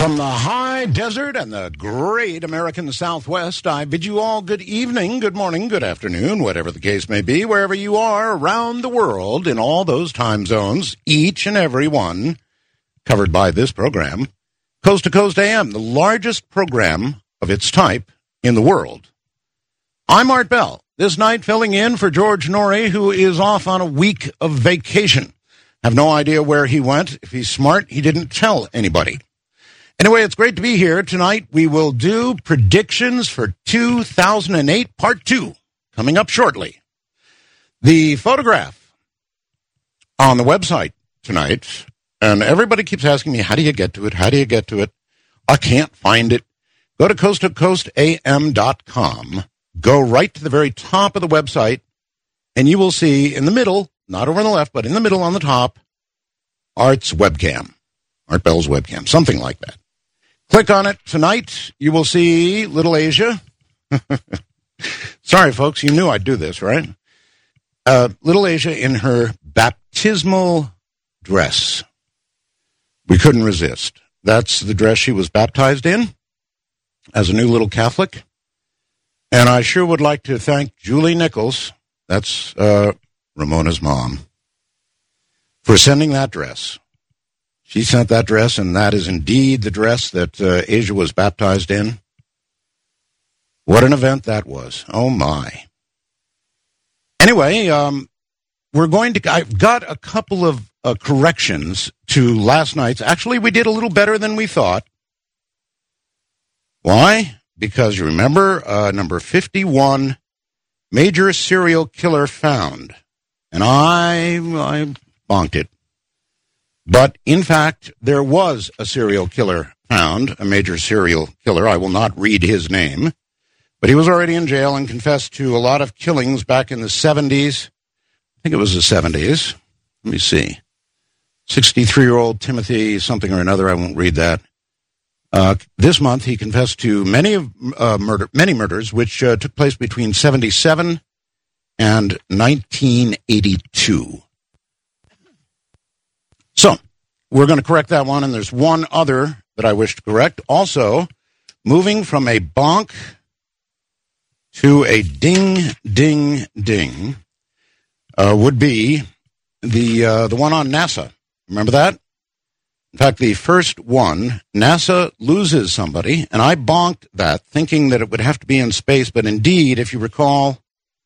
From the high desert and the great American Southwest, I bid you all good evening, good morning, good afternoon, whatever the case may be, wherever you are around the world in all those time zones, each and every one covered by this program. Coast to Coast AM, the largest program of its type in the world. I'm Art Bell, this night filling in for George Norrie, who is off on a week of vacation. Have no idea where he went. If he's smart, he didn't tell anybody. Anyway, it's great to be here. Tonight we will do predictions for 2008 Part 2, coming up shortly. The photograph on the website tonight, and everybody keeps asking me, how do you get to it? How do you get to it? I can't find it. Go to coasttocoastam.com. Go right to the very top of the website, and you will see in the middle, not over on the left, but in the middle on the top, Art's webcam. Art Bell's webcam, something like that. Click on it tonight. You will see Little Asia. Sorry, folks, you knew I'd do this, right? Little Asia in her baptismal dress. We couldn't resist. That's the dress she was baptized in as a new little Catholic. And I sure would like to thank Julie Nichols, that's Ramona's mom, for sending that dress. She sent that dress, and that is indeed the dress that Asia was baptized in. What an event that was. Oh, my. Anyway, I've got a couple of corrections to last night's. Actually, we did a little better than we thought. Why? Because you remember number 51, major serial killer found. And I bonked it. But, in fact, there was a serial killer found, a major serial killer. I will not read his name. But he was already in jail and confessed to a lot of killings back in the 70s. I think it was the 70s. Let me see. 63-year-old Timothy something or another. I won't read that. This month, he confessed to many murders, which took place between 1977 and 1982. So, we're going to correct that one, and there's one other that I wish to correct. Also, moving from a bonk to a ding, ding, ding would be the one on NASA. Remember that? In fact, the first one, NASA loses somebody, and I bonked that, thinking that it would have to be in space, but indeed, if you recall,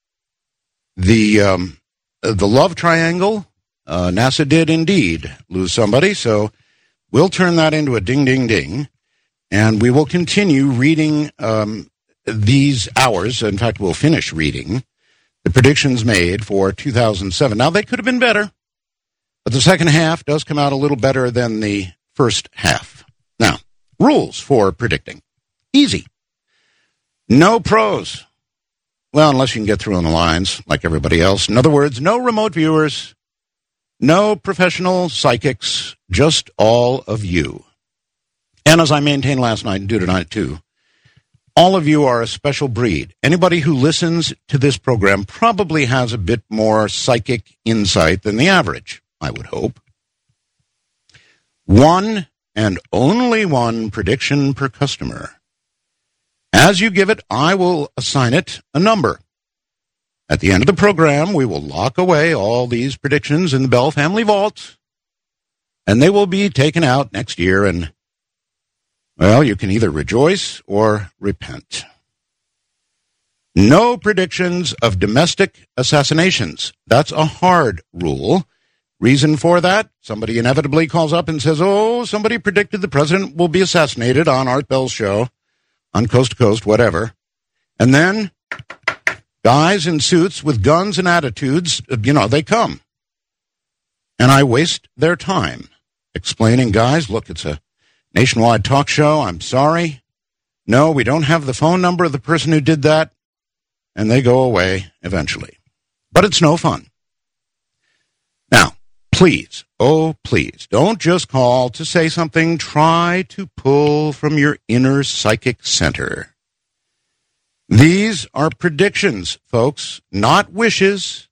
the love triangle, NASA did indeed lose somebody, so we'll turn that into a ding, ding, ding, and we will continue reading these hours. In fact, we'll finish reading the predictions made for 2007. Now, they could have been better, but the second half does come out a little better than the first half. Now, rules for predicting. Easy. No pros. Well, unless you can get through on the lines like everybody else. In other words, no remote viewers. No professional psychics, just all of you. And as I maintained last night and do tonight too, all of you are a special breed. Anybody who listens to this program probably has a bit more psychic insight than the average, I would hope. One and only one prediction per customer. As you give it, I will assign it a number. At the end of the program, we will lock away all these predictions in the Bell Family Vault, and they will be taken out next year, and, well, you can either rejoice or repent. No predictions of domestic assassinations. That's a hard rule. Reason for that? Somebody inevitably calls up and says, oh, somebody predicted the president will be assassinated on Art Bell's show, on Coast to Coast, whatever. And then guys in suits with guns and attitudes, they come. And I waste their time explaining, guys, look, it's a nationwide talk show. I'm sorry. No, we don't have the phone number of the person who did that. And they go away eventually. But it's no fun. Now, please, oh, please, don't just call to say something. Try to pull from your inner psychic center. These are predictions, folks, not wishes.